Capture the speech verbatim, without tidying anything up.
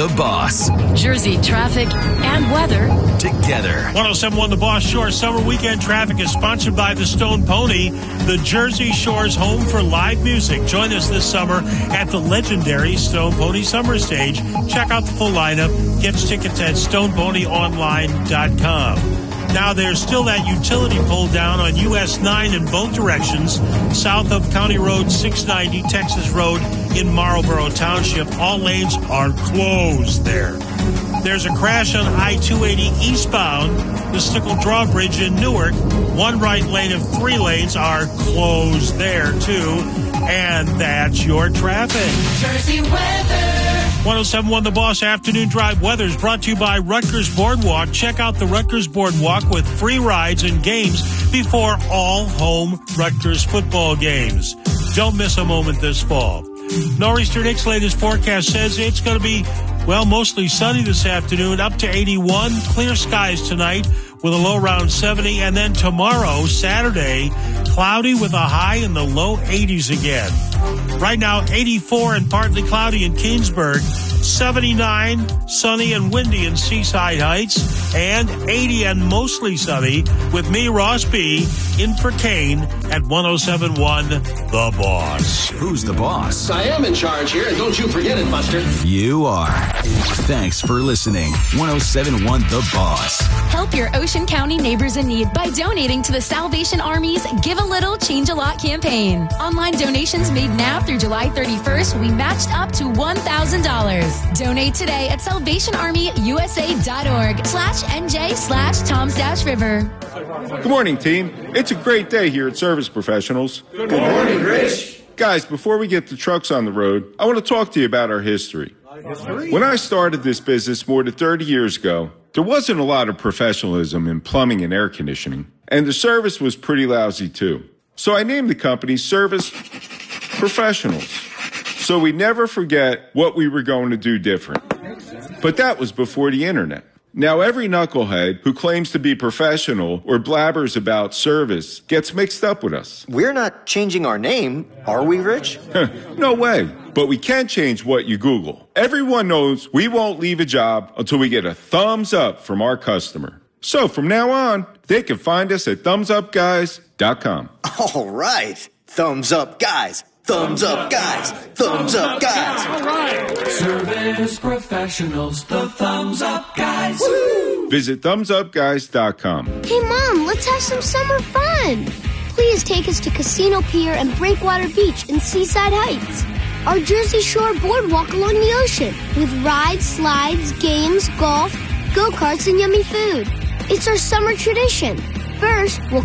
The Boss. Jersey traffic and weather together. one oh seven point one The Boss Shore Summer Weekend Traffic is sponsored by the Stone Pony, the Jersey Shore's home for live music. Join us this summer at the legendary Stone Pony Summer Stage. Check out the full lineup. Get tickets at stone pony online dot com. Now, there's still that utility pole down on U S nine in both directions, south of County Road six ninety, Texas Road in Marlboro Township. All lanes are closed there. There's a crash on I two eighty eastbound, the Stickle Drawbridge in Newark. One right lane of three lanes are closed there, too. And that's your traffic. Jersey weather. one oh seven point one The Boss Afternoon Drive weather is brought to you by Rutgers Boardwalk. Check out the Rutgers Boardwalk with free rides and games before all home Rutgers football games. Don't miss a moment this fall. Nor'easter Nick's latest forecast says it's going to be, well, mostly sunny this afternoon, up to eighty-one. Clear skies tonight with a low around seventy. And then tomorrow, Saturday, cloudy with a high in the low eighties again. Right now, eighty-four and partly cloudy in Keensburg, seventy-nine, sunny and windy in Seaside Heights, and eighty and mostly sunny with me, Ross B., in for Kane at one oh seven point one The Boss. Who's the boss? I am in charge here, and don't you forget it, Buster. You are. Thanks for listening. one oh seven point one The Boss. Help your Ocean County neighbors in need by donating to the Salvation Army's Give a Little, Change a Lot campaign. Online donations made now through July thirty-first will be matched up to one thousand dollars. Donate today at salvation army u s a dot org slash nj slash toms dash river. Good morning, team. It's a great day here at Service Professionals. Good morning, Rich. Guys, before we get the trucks on the road, I want to talk to you about our history. When I started this business more than thirty years ago, there wasn't a lot of professionalism in plumbing and air conditioning, and the service was pretty lousy too. So I named the company Service Professionals, so we never forget what we were going to do different. But that was before the internet. Now every knucklehead who claims to be professional or blabbers about service gets mixed up with us. We're not changing our name, are we, Rich? No way. But we can change what you Google. Everyone knows we won't leave a job until we get a thumbs up from our customer. So from now on, they can find us at thumbs up guys dot com. All right. Thumbs up, guys. Thumbs up, guys. Thumbs up, guys. All right. Service Professionals, the Thumbs Up Guys. Woo! Visit thumbs up guys dot com. Hey, Mom, let's have some summer fun. Please take us to Casino Pier and Breakwater Beach in Seaside Heights. Our Jersey Shore boardwalk along the ocean with rides, slides, games, golf, go-karts, and yummy food. It's our summer tradition. First, we'll